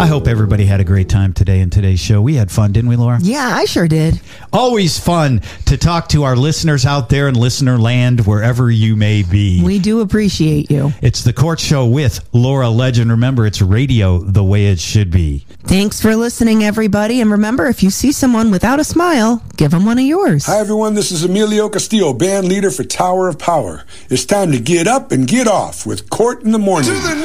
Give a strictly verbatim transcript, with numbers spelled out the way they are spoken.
I hope everybody had a great time today in today's show. We had fun, didn't we, Laura? Yeah, I sure did. Always fun to talk to our listeners out there in listener land, wherever you may be. We do appreciate you. It's the Court Show with Laura Legend. Remember, it's radio the way it should be. Thanks for listening, everybody. And remember, if you see someone without a smile, give them one of yours. Hi, everyone. This is Emilio Castillo, band leader for Tower of Power. It's time to get up and get off with Court in the Morning.